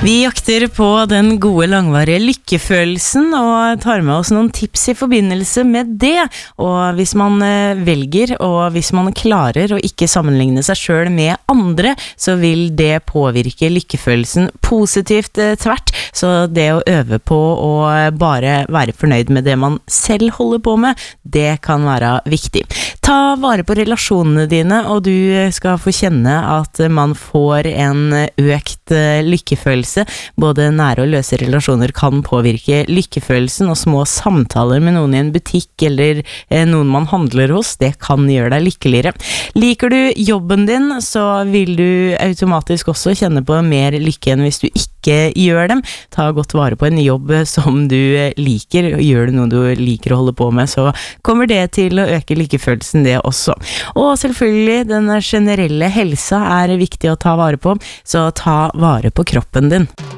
Vi jakter på den gode langvarige lykkefølelsen og tar med oss noen tips i forbindelse med det. Og hvis man velger, og hvis man klarer å ikke sammenligne seg selv med andre, så vil det påvirke lykkefølelsen positivt tvert. Så det å øve på å bare være fornøyd med det man selv holder på med, det kan være viktig. Ta vare på relasjonene dine, og du skal få kjenne at man får en økt lykkefølelse. Både nære og løse relasjoner kan påvirke lykkefølelsen, og små samtaler med noen i en butikk eller noen man handler hos, det kan gjøre deg lykkeligere. Liker du jobben din, så vil du automatisk også kjenne på mer lykke enn hvis du ikke gjør dem. Ta godt vare på en jobb som du liker, og gjør du noe du liker å holde på med, så kommer det til å øke lykkefølelsen det også. Og selvfølgelig, den generelle helsa er viktig å ta vare på, så ta vare på kroppen din.